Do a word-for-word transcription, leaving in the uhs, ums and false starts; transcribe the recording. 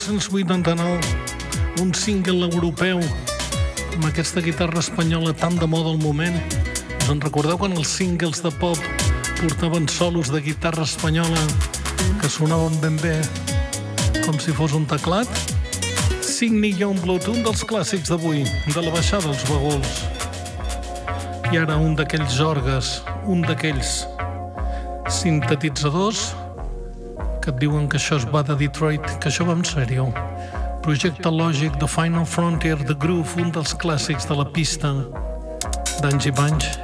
mil nou-cents vuitanta-nou, un single europeu amb aquesta guitarra espanyola tan de moda al moment. Us en recordeu quan els singles de pop portaven solos de guitarra espanyola que sonaven ben bé, com si fos un teclat? Signy Youngblood, un dels clàssics d'avui, de la baixada dels bagols. I ara un d'aquells orgues, un d'aquells sintetitzadors que et diuen que això es va de Detroit, que això va en sèrio. Projecte Logic, The Final Frontier, The Groove, un dels clàssics de la pista d'anys i panys.